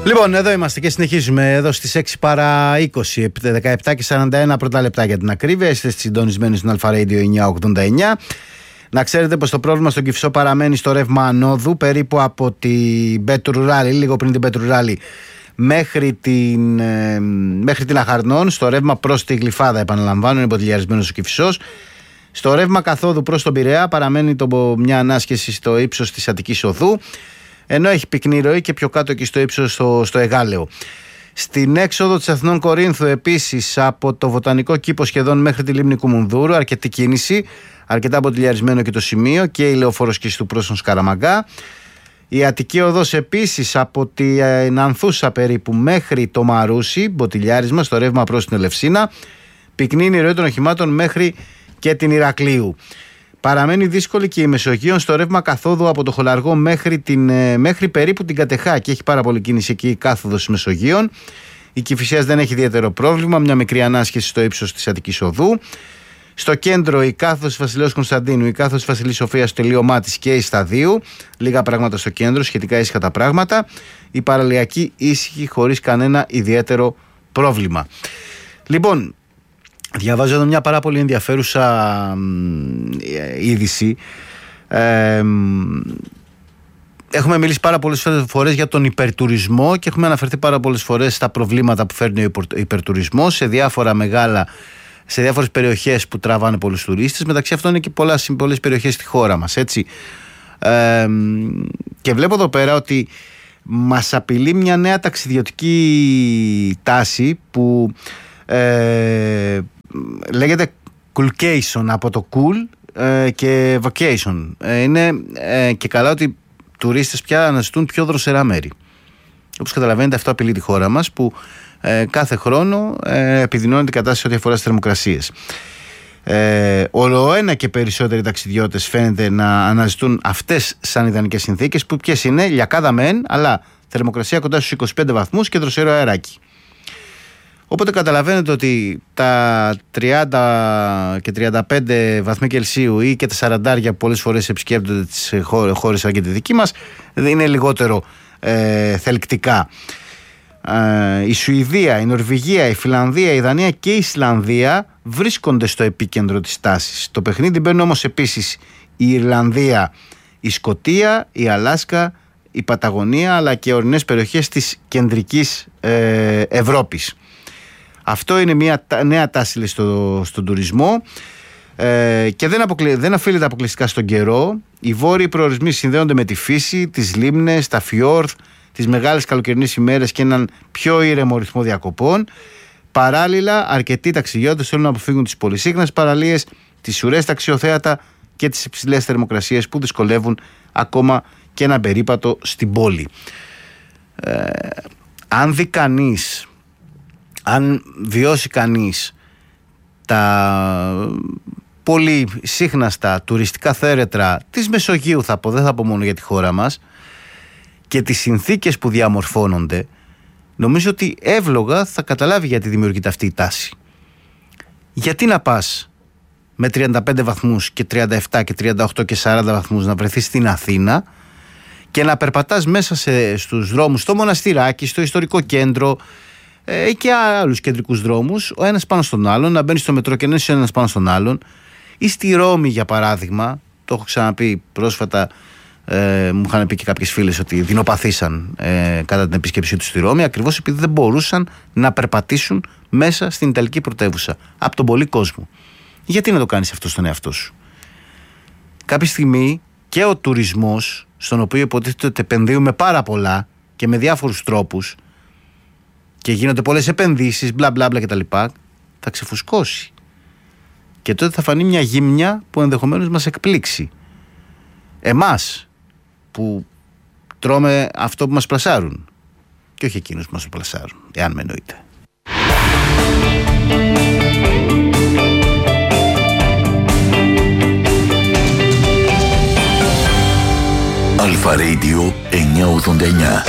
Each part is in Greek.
Λοιπόν, εδώ είμαστε και συνεχίζουμε εδώ στις 6 παρά 20, 17 και 41 πρώτα λεπτά για την ακρίβεια. Είστε συντονισμένοι στην Αλφα Radio 989. Να ξέρετε πως το πρόβλημα στον Κηφισό παραμένει στο ρεύμα ανόδου, περίπου από την Πετρουράλη, λίγο πριν την Πετρουράλη, μέχρι την Αχαρνών. Στο ρεύμα προς τη Γλυφάδα, επαναλαμβάνω, είναι ποτηλιαρισμένος ο Κηφισός. Στο ρεύμα καθόδου προς τον Πειραιά παραμένει μια ανάσχεση στο ύψος της Αττικής Οδού, ενώ έχει πυκνή ροή και πιο κάτω εκεί στο ύψος στο Εγάλεο. Στην έξοδο της Αθηνών Κορίνθου επίσης από το Βοτανικό Κήπο σχεδόν μέχρι τη λίμνη Κουμουνδούρου αρκετή κίνηση, αρκετά ποτηλιαρισμένο και το σημείο, και η λεωφόρος Κιστού προς τον Σκαραμαγκά. Η Αττική Οδός επίσης από την Ανθούσα περίπου μέχρι το Μαρούσι, ποτηλιάρισμα στο ρεύμα προς την Ελευσίνα. Πυκνή είναι η ροή των οχημάτων μέχρι και την Ηρακλείου. Παραμένει δύσκολη και η Μεσογείων στο ρεύμα καθόδου από το Χολαργό μέχρι περίπου την Κατεχά, και έχει πάρα πολύ κίνηση εκεί η κάθοδος Μεσογείων. Η Κηφισίας δεν έχει ιδιαίτερο πρόβλημα, μια μικρή ανάσχεση στο ύψος της Αττικής Οδού. Στο κέντρο η κάθοδος Βασιλέως Κωνσταντίνου, η κάθοδος Βασιλής Σοφίας στο τελείωμά της και η Σταδίου. Λίγα πράγματα στο κέντρο, σχετικά ήσυχα τα πράγματα. Η παραλιακή ήσυχη χωρίς κανένα ιδιαίτερο πρόβλημα. Λοιπόν, διαβάζω εδώ μια πάρα πολύ ενδιαφέρουσα είδηση. Έχουμε μιλήσει πάρα πολλές φορές για τον υπερτουρισμό και έχουμε αναφερθεί πάρα πολλές φορές στα προβλήματα που φέρνει ο υπερτουρισμός σε διάφορες περιοχές που τραβάνε πολλούς τουρίστες. Μεταξύ αυτών είναι και πολλές περιοχές στη χώρα μας, έτσι. Και βλέπω εδώ πέρα ότι μας απειλεί μια νέα ταξιδιωτική τάση που λέγεται coolcation, από το cool και vacation. Είναι και καλά ότι τουρίστες πια αναζητούν πιο δροσερά μέρη. Όπως καταλαβαίνετε, αυτό απειλεί τη χώρα μας, που κάθε χρόνο επιδεινώνεται η κατάσταση ό,τι αφορά στις θερμοκρασίες. Ολοένα και περισσότεροι ταξιδιώτες φαίνεται να αναζητούν αυτές σαν ιδανικές συνθήκες, που ποιες είναι? Λιακάδα μεν, αλλά θερμοκρασία κοντά στους 25 βαθμούς και δροσερό αεράκι. Οπότε καταλαβαίνετε ότι τα 30 και 35 βαθμοί Κελσίου ή και τα 40 που πολλές φορές επισκέπτονται τις χώρες σαν και τη δική μας είναι λιγότερο θελκτικά. Η Σουηδία, η Νορβηγία, η Φιλανδία, η Δανία και η Ισλανδία βρίσκονται στο επίκεντρο της τάσης. Το παιχνίδι μπαίνουν όμως επίσης η Ιρλανδία, η Σκωτία, η Αλάσκα, η Παταγωνία, αλλά και ορεινές περιοχές της κεντρικής Ευρώπης. Αυτό είναι μια νέα τάση στον τουρισμό και δεν οφείλεται αποκλειστικά στον καιρό. Οι βόρειοι προορισμοί συνδέονται με τη φύση, τις λίμνες, τα φιόρδ, τις μεγάλες καλοκαιρινές ημέρες και έναν πιο ήρεμο ρυθμό διακοπών. Παράλληλα, αρκετοί ταξιδιώτες θέλουν να αποφύγουν τις πολυσύχνες παραλίες, τις ουρές ταξιοθέατα και τις υψηλές θερμοκρασίες που δυσκολεύουν ακόμα και ένα περίπατο στην πόλη. Αν δει κανείς, αν βιώσει κανείς τα πολύ σύχναστα τουριστικά θέρετρα της Μεσογείου, δεν θα πω μόνο για τη χώρα μας, και τις συνθήκες που διαμορφώνονται, νομίζω ότι εύλογα θα καταλάβει γιατί δημιουργείται αυτή η τάση. Γιατί να πας με 35 βαθμούς και 37 και 38 και 40 βαθμούς να βρεθείς στην Αθήνα και να περπατάς μέσα στους δρόμους, στο Μοναστηράκι, στο ιστορικό κέντρο και άλλους κεντρικούς δρόμους, ο ένας πάνω στον άλλον, να μπαίνεις στο μετρό και να είσαι ένας πάνω στον άλλον, ή στη Ρώμη για παράδειγμα, το έχω ξαναπεί πρόσφατα, μου είχαν πει και κάποιες φίλες ότι δεινοπαθήσαν κατά την επίσκεψή τους στη Ρώμη, ακριβώς επειδή δεν μπορούσαν να περπατήσουν μέσα στην Ιταλική πρωτεύουσα από τον πολύ κόσμο. Γιατί να το κάνεις αυτό στον εαυτό σου? Κάποια στιγμή και ο τουρισμός, στον οποίο υποτίθεται ότι επενδύουμε πάρα πολλά και με διάφορους τρόπους και γίνονται πολλές επενδύσεις, μπλα μπλα μπλα κτλ., θα ξεφουσκώσει. Και τότε θα φανεί μια γύμνια που ενδεχομένως μας εκπλήξει. Εμάς που τρώμε αυτό που μας πλασάρουν, και όχι εκείνους που μας πλασάρουν, εάν με εννοείται. Αλφα Radio 989.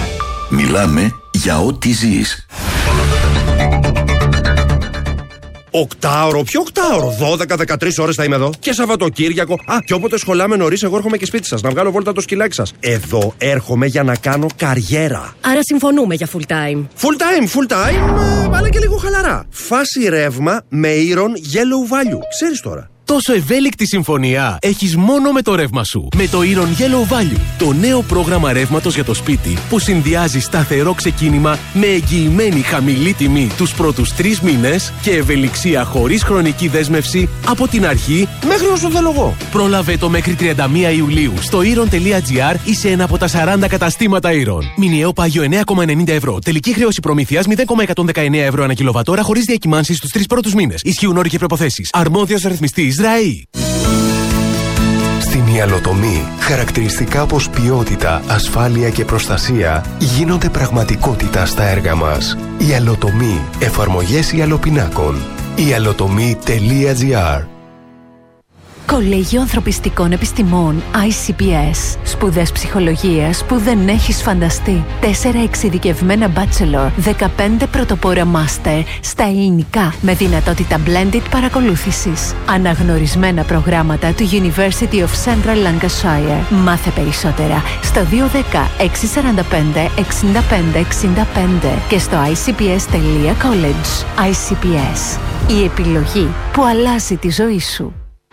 Μιλάμε για ό,τι ζεις. Οκτάωρο, ποιο οκτάωρο? 12-13 ώρες θα είμαι εδώ. Και Σαββατοκύριακο. Και όποτε σχολάμε νωρίς, εγώ έρχομαι και σπίτι σας να βγάλω βόλτα το σκυλάκι σας. Εδώ έρχομαι για να κάνω καριέρα. Άρα συμφωνούμε για full time. Full time, αλλά και λίγο χαλαρά. Φάση ρεύμα με Iron Yellow Value. Ξέρεις τώρα. Τόσο ευέλικτη συμφωνία έχεις μόνο με το ρεύμα σου. Με το Iron Yellow Value, το νέο πρόγραμμα ρεύματος για το σπίτι που συνδυάζει σταθερό ξεκίνημα με εγγυημένη χαμηλή τιμή τους πρώτους 3 μήνες και ευελιξία χωρίς χρονική δέσμευση από την αρχή μέχρι όσο θέλω εγώ. Πρόλαβε το μέχρι 31 Ιουλίου στο iron.gr ή σε ένα από τα 40 καταστήματα Iron. Μηνιαίο πάγιο 9,90 ευρώ. Τελική χρέωση προμήθειας 0,119 ευρώ ανά κιλοβατόρα χωρίς διακυμάνσεις στους 3 πρώτους μήνες. Ισχύουν όροι και προϋποθέσεις. Αρμόδιος ρυθμιστής ΡΑΗ. Στην ιαλοτομή, χαρακτηριστικά όπως ποιότητα, ασφάλεια και προστασία γίνονται πραγματικότητα στα έργα μας. Ιαλοτομή. Εφαρμογές ιαλοπινάκων. ιαλοτομή.gr. Κολέγιο Ανθρωπιστικών Επιστημών ICPS. Σπουδές ψυχολογίας που δεν έχεις φανταστεί. 4 εξειδικευμένα bachelor, 15 πρωτοπόρα master στα ελληνικά με δυνατότητα blended παρακολούθησης. Αναγνωρισμένα προγράμματα του University of Central Lancashire. Μάθε περισσότερα στο 210 645 65 65 και στο icps.college. ICPS. Η επιλογή που αλλάζει τη ζωή σου.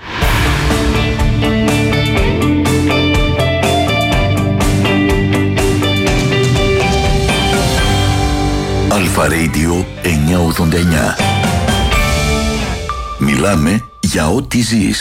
Αλφα Radio 989. Μιλάμε για ό,τι ζεις.